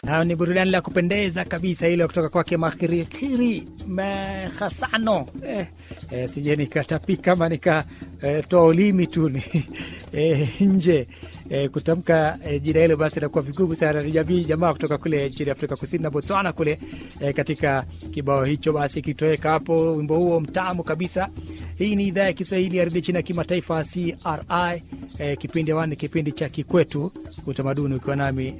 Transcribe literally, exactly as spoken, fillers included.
Na ni burudani la kupendeza kabisa ile kutoka kwake Makhirikiri Mehasano. Eh, eh, sije nikatapika kama nika eh, toa ulimi tu ni eh, nje eh, kutamka eh, jina hilo basi inakuwa vigumu sana. Ni jamii jamaa kutoka kule nchini Afrika Kusini na Botswana kule eh, katika kibao hicho basi kitoweka hapo wimbo huo mtamu kabisa. Hii ni idhaa ya Kiswahili ya redio China kimataifa C R I, eh, kipindi wani kipindi cha Kikwetu Utamaduni, ukiwa nami